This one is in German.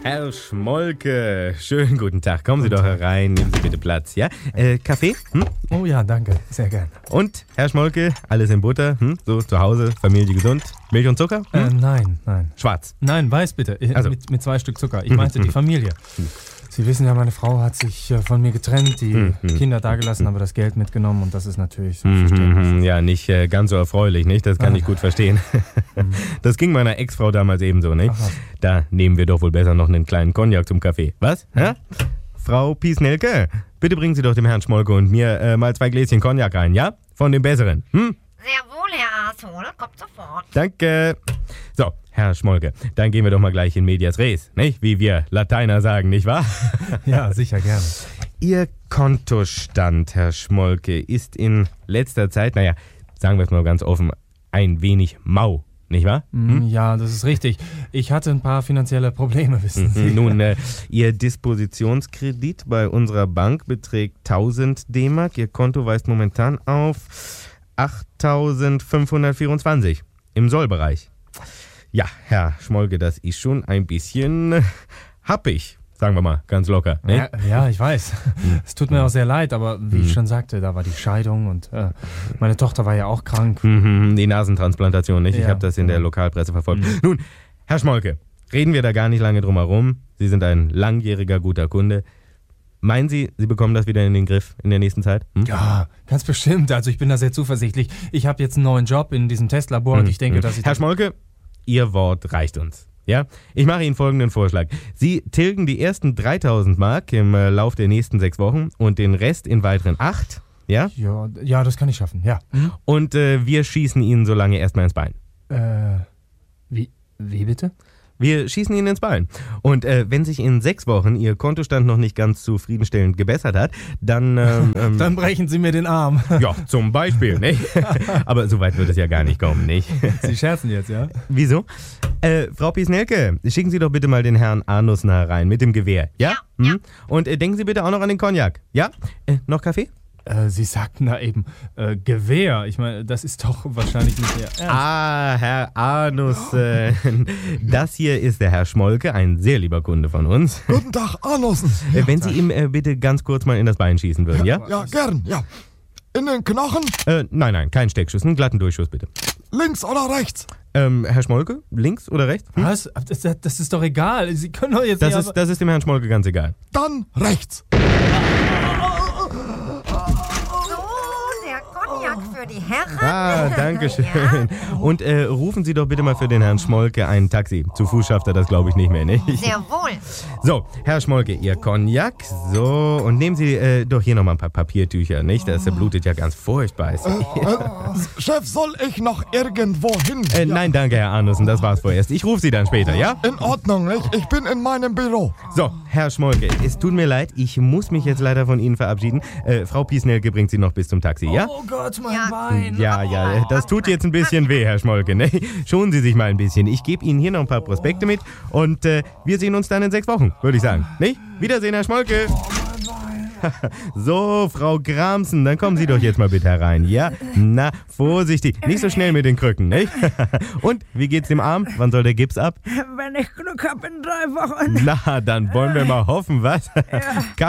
Herr Schmolke, schönen guten Tag. Kommen Sie doch herein, nehmen Sie bitte Platz, ja? Kaffee? Oh ja, danke, sehr gern. Und, Herr Schmolke, alles in Butter? So, zu Hause, Familie gesund? Milch und Zucker? Nein. Schwarz? Nein, weiß bitte, Also. mit 2 Stück Zucker. Ich meinte die Familie. Sie wissen ja, meine Frau hat sich von mir getrennt, die Kinder dagelassen, aber das Geld mitgenommen und das ist natürlich so verständlich. Ja, nicht ganz so erfreulich, nicht? Das kann ich gut verstehen. Das ging meiner Ex-Frau damals ebenso, nicht? Aha. Da nehmen wir doch wohl besser noch einen kleinen Cognac zum Kaffee. Was? Ja? Frau Piesnelke, bitte bringen Sie doch dem Herrn Schmolke und mir mal 2 Gläschen Cognac rein, ja? Von dem besseren. Sehr wohl, Herr Ashol, kommt sofort. Danke. So, Herr Schmolke, dann gehen wir doch mal gleich in medias res, nicht? Wie wir Lateiner sagen, nicht wahr? Ja, sicher, gerne. Ihr Kontostand, Herr Schmolke, ist in letzter Zeit, naja, sagen wir es mal ganz offen, ein wenig mau, nicht wahr? Ja, das ist richtig. Ich hatte ein paar finanzielle Probleme, wissen Sie. Nun, Ihr Dispositionskredit bei unserer Bank beträgt 1000 D-Mark. Ihr Konto weist momentan auf 8524 im Sollbereich. Ja, Herr Schmolke, das ist schon ein bisschen happig, sagen wir mal, ganz locker. Ne? Ja, ich weiß. Es tut mir auch sehr leid, aber wie ich schon sagte, da war die Scheidung und meine Tochter war ja auch krank. Die Nasentransplantation, nicht? Ich Ja. habe das in der Lokalpresse verfolgt. Nun, Herr Schmolke, reden wir da gar nicht lange drum herum. Sie sind ein langjähriger, guter Kunde. Meinen Sie, Sie bekommen das wieder in den Griff in der nächsten Zeit? Ja, ganz bestimmt. Also ich bin da sehr zuversichtlich. Ich habe jetzt einen neuen Job in diesem Testlabor und ich denke, dass ich... Herr Schmolke, Ihr Wort reicht uns. Ja? Ich mache Ihnen folgenden Vorschlag. Sie tilgen die ersten 3000 Mark im Lauf der nächsten 6 Wochen und den Rest in weiteren 8. Ja? Ja, das kann ich schaffen, ja. Und wir schießen Ihnen so lange erstmal ins Bein. Wie bitte? Wir schießen Ihnen ins Bein. Und wenn sich in 6 Wochen Ihr Kontostand noch nicht ganz zufriedenstellend gebessert hat, dann... Dann brechen Sie mir den Arm. ja, zum Beispiel, nicht? Aber so weit wird es ja gar nicht kommen, nicht? Sie scherzen jetzt, ja? Wieso? Frau Piesnelke, schicken Sie doch bitte mal den Herrn Arnussen herein mit dem Gewehr, ja? Ja. Und denken Sie bitte auch noch an den Cognac, ja? Noch Kaffee? Sie sagten da eben Gewehr. Ich meine, das ist doch wahrscheinlich nicht Ihr Ernst. Herr Arnussen. Das hier ist der Herr Schmolke, ein sehr lieber Kunde von uns. Guten Tag, Arnussen. Wenn Sie ihm bitte ganz kurz mal in das Bein schießen würden, ja? Ja, gern, ja. In den Knochen, Nein, kein Steckschuss, einen glatten Durchschuss bitte. links oder rechts? Herr Schmolke, links oder rechts? Was? Das ist doch egal. Sie können doch jetzt Das ist dem Herrn Schmolke ganz egal. Dann rechts. So, der Cognac für die Herren. Danke schön. Ja. Und rufen Sie doch bitte mal für den Herrn Schmolke ein Taxi. Zu Fuß schafft er das, glaube ich, nicht mehr, nicht? Sehr wohl. So, Herr Schmolke, Ihr Cognac. So, und nehmen Sie doch hier nochmal ein paar Papiertücher, nicht? Das blutet ja ganz furchtbar. Chef, soll ich noch irgendwo hin? Nein, danke, Herr Arnussen, das war's vorerst. Ich rufe Sie dann später, ja? In Ordnung, nicht? Ich bin in meinem Büro. So, Herr Schmolke, es tut mir leid, ich muss mich jetzt leider von Ihnen verabschieden. Frau Piesnelke bringt Sie noch bis zum Taxi, ja? Oh Gott, mein Ja. Bein. Ja, das tut jetzt ein bisschen weh, Herr Schmolke, ne? Schonen Sie sich mal ein bisschen. Ich gebe Ihnen hier noch ein paar Prospekte mit und wir sehen uns dann in 6 Wochen, würde ich sagen. Nicht? Wiedersehen, Herr Schmolke. So, Frau Gramsen, dann kommen Sie doch jetzt mal bitte herein, ja? Na, vorsichtig, nicht so schnell mit den Krücken, nicht? Und, wie geht's dem Arm? Wann soll der Gips ab? Wenn ich Glück habe, in 3 Wochen. Na, dann wollen wir mal hoffen, was?